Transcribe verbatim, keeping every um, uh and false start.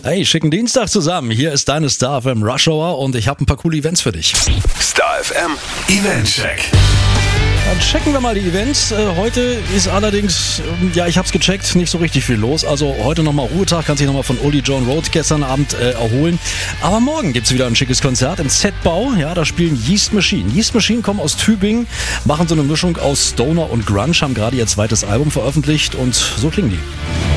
Hey, schicken Dienstag zusammen. Hier ist deine Star F M Rush Hour und ich habe ein paar coole Events für dich. Star F M Event Check. Dann checken wir mal die Events. Äh, heute ist allerdings, ähm, ja, ich hab's gecheckt, nicht so richtig viel los. Also heute nochmal Ruhetag, kann sich nochmal von Uli John Road gestern Abend äh, erholen. Aber morgen gibt's wieder ein schickes Konzert im Z-Bau. Ja, da spielen Yeast Machine. Yeast Machine kommen aus Tübingen, machen so eine Mischung aus Stoner und Grunge, haben gerade ihr zweites Album veröffentlicht und so klingen die.